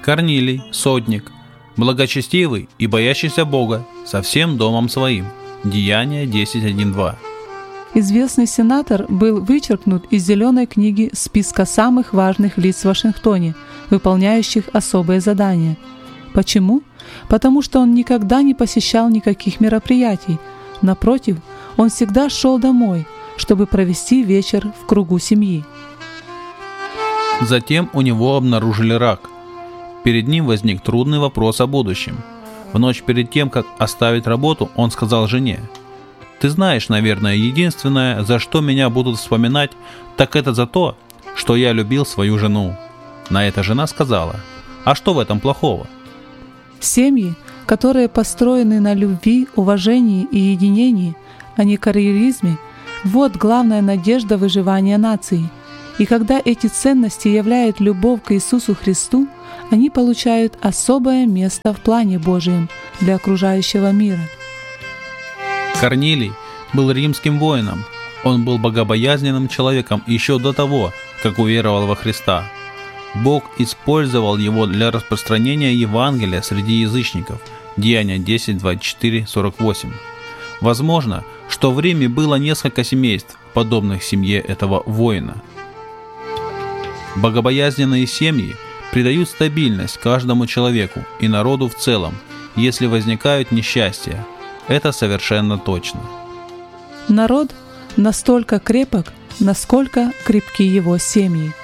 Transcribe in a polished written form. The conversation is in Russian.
Корнилий, сотник, благочестивый и боящийся Бога, со всем домом своим. Деяния 10:1-2. Известный сенатор был вычеркнут из зеленой книги списка самых важных лиц в Вашингтоне, выполняющих особые задания. Почему? Потому что он никогда не посещал никаких мероприятий. Напротив, он всегда шел домой, чтобы провести вечер в кругу семьи. Затем у него обнаружили рак. Перед ним возник трудный вопрос о будущем. В ночь перед тем, как оставить работу, он сказал жене: «Ты знаешь, наверное, единственное, за что меня будут вспоминать, так это за то, что я любил свою жену». На это жена сказала: «А что в этом плохого?» Семьи, которые построены на любви, уважении и единении, а не карьеризме, вот главная надежда выживания нации. И когда эти ценности являют любовь к Иисусу Христу, они получают особое место в плане Божьем для окружающего мира. Корнилий был римским воином. Он был богобоязненным человеком еще до того, как уверовал во Христа. Бог использовал его для распространения Евангелия среди язычников. Деяния 10:24-48. Возможно, что в Риме было несколько семейств, подобных семье этого воина. Богобоязненные семьи придают стабильность каждому человеку и народу в целом, если возникают несчастья. Это совершенно точно. Народ настолько крепок, насколько крепки его семьи.